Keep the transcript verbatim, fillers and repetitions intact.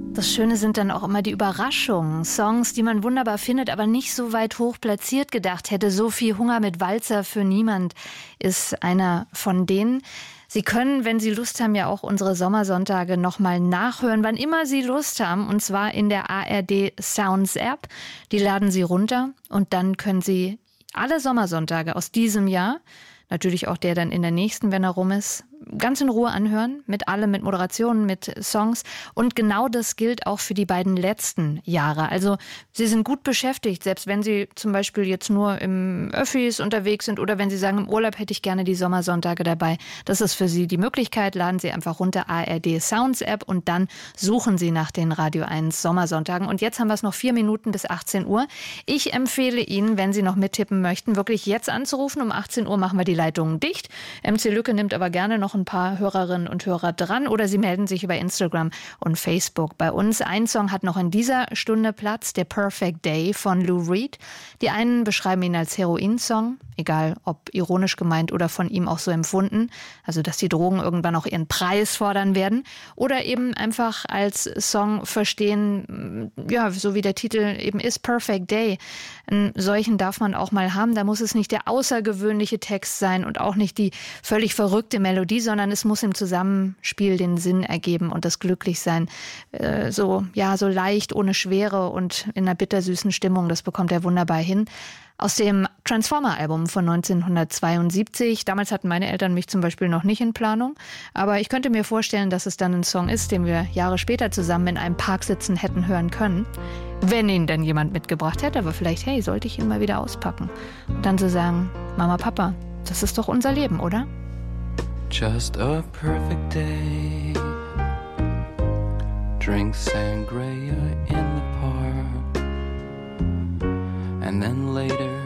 Das Schöne sind dann auch immer die Überraschungen. Songs, die man wunderbar findet, aber nicht so weit hoch platziert gedacht hätte. Sophie Hunger mit Walzer für niemand ist einer von denen. Sie können, wenn Sie Lust haben, ja auch unsere Sommersonntage nochmal nachhören, wann immer Sie Lust haben. Und zwar in der A R D Sounds App. Die laden Sie runter und dann können Sie alle Sommersonntage aus diesem Jahr, natürlich auch der dann in der nächsten, wenn er rum ist, ganz in Ruhe anhören, mit allem, mit Moderationen, mit Songs. Und genau das gilt auch für die beiden letzten Jahre. Also Sie sind gut beschäftigt, selbst wenn Sie zum Beispiel jetzt nur im Öffis unterwegs sind oder wenn Sie sagen, im Urlaub hätte ich gerne die Sommersonntage dabei. Das ist für Sie die Möglichkeit. Laden Sie einfach runter A R D Sounds App und dann suchen Sie nach den Radio eins Sommersonntagen. Und jetzt haben wir es noch vier Minuten bis achtzehn Uhr. Ich empfehle Ihnen, wenn Sie noch mittippen möchten, wirklich jetzt anzurufen. Um achtzehn Uhr machen wir die Leitungen dicht. M C Lücke nimmt aber gerne noch ein paar Hörerinnen und Hörer dran oder Sie melden sich über Instagram und Facebook bei uns. Ein Song hat noch in dieser Stunde Platz, der Perfect Day von Lou Reed. Die einen beschreiben ihn als Heroin-Song, egal ob ironisch gemeint oder von ihm auch so empfunden, also dass die Drogen irgendwann auch ihren Preis fordern werden, oder eben einfach als Song verstehen, ja, so wie der Titel eben ist, Perfect Day. Einen solchen darf man auch mal haben, da muss es nicht der außergewöhnliche Text sein und auch nicht die völlig verrückte Melodie, sondern es muss im Zusammenspiel den Sinn ergeben und das Glücklichsein äh, so, ja, so leicht, ohne Schwere und in einer bittersüßen Stimmung, das bekommt er wunderbar hin. Aus dem Transformer-Album von neunzehnhundertzweiundsiebzig. Damals hatten meine Eltern mich zum Beispiel noch nicht in Planung. Aber ich könnte mir vorstellen, dass es dann ein Song ist, den wir Jahre später zusammen in einem Park sitzen hätten hören können. Wenn ihn denn jemand mitgebracht hätte. Aber vielleicht, hey, sollte ich ihn mal wieder auspacken. Und dann so sagen, Mama, Papa, das ist doch unser Leben, oder? Just a perfect day. Drink sangria in the park. And then later